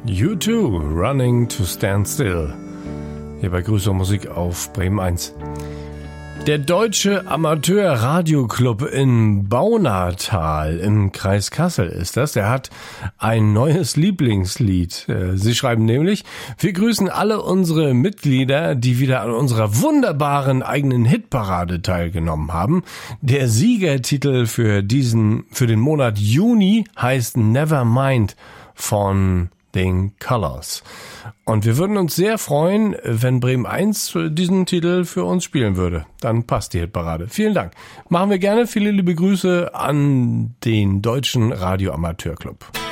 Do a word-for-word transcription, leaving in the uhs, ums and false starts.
U two, Running to Stand Still. Hier bei Grüße und Musik auf Bremen eins. Der Deutsche Amateur-Radio-Club in Baunatal im Kreis Kassel ist das. Der hat ein neues Lieblingslied. Sie schreiben nämlich: Wir grüßen alle unsere Mitglieder, die wieder an unserer wunderbaren eigenen Hitparade teilgenommen haben. Der Siegertitel für diesen, für den Monat Juni heißt Nevermind von den Colors. Und wir würden uns sehr freuen, wenn Bremen eins diesen Titel für uns spielen würde. Dann passt die Hitparade. Vielen Dank. Machen wir gerne. Viele liebe Grüße an den Deutschen Radio Amateur Club.